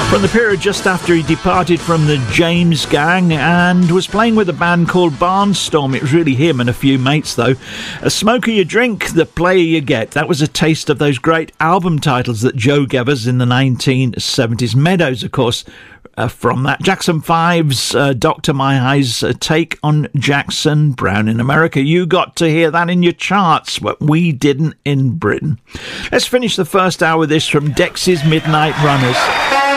From the period just after he departed from the James Gang and was playing with a band called Barnstorm. It was really him and a few mates, though. A smoker you drink, the player you get. That was a taste of those great album titles that Joe gave us in the 1970s. Meadows, of course, from that. Jackson 5's Dr. My Eyes take on Jackson Browne in America. You got to hear that in your charts, but we didn't in Britain. Let's finish the first hour with this from Dexys Midnight Runners.